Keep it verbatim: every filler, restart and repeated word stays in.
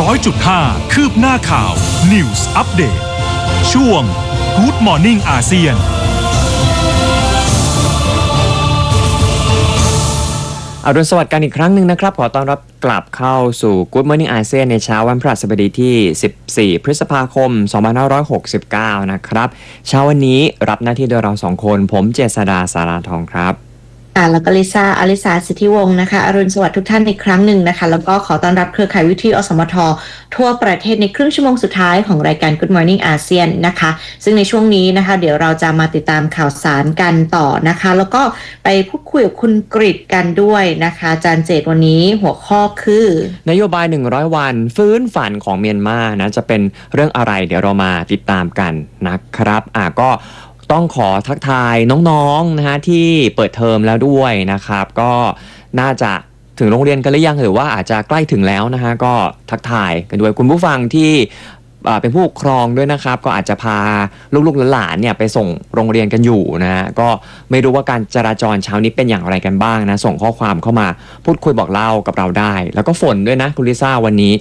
ร้อยจุดห้า คืบหน้าข่าว News Update ช่วง Good Morning อาเซียนอรุณสวัสดิ์กันอีกครั้งหนึ่งนะครับขอต้อนรับกลับเข้าสู่ Good Morning อาเซียนในเช้าวันพฤหัสบดีที่สิบสี่พฤษภาคมสองพันห้าร้อยหกสิบเก้านะครับเช้าวันนี้รับหน้าที่โดยเราสองคนผมเจษดาสาราทองครับแล้วก็ลิซ่าอลิสาสิทธิวงศ์นะคะอรุณสวัสดิ์ทุกท่านอีกครั้งหนึ่งนะคะแล้วก็ขอต้อนรับเครือข่ายวิทยุอสมททั่วประเทศในครึ่งชั่วโมงสุดท้ายของรายการ Good Morning อาเซียนนะคะซึ่งในช่วงนี้นะคะเดี๋ยวเราจะมาติดตามข่าวสารกันต่อนะคะแล้วก็ไปพูดคุยกับคุณกฤษกันด้วยนะคะอาจารย์เจตวันนี้หัวข้อคือนโยบายหนึ่งร้อยวันฟื้นฝันของเมียนมานะจะเป็นเรื่องอะไรเดี๋ยวเรามาติดตามกันนะครับอ่ะก็ต้องขอทักทายน้องๆนะฮะที่เปิดเทอมแล้วด้วยนะครับก็น่าจะถึงโรงเรียนกันหรือยังหรือว่าอาจจะใกล้ถึงแล้วนะฮะก็ทักทายกันด้วยคุณผู้ฟังที่เป็นผู้ปกครองด้วยนะครับก็อาจจะพาลูกๆหลานๆเนี่ยไปส่งโรงเรียนกันอยู่นะฮะก็ไม่รู้ว่าการจราจรเช้านี้เป็นอย่างไรกันบ้างนะส่งข้อความเข้ามาพูดคุยบอกเล่ากับเราได้แล้วก็ฝนด้วยนะคุณลิซ่าวันนี้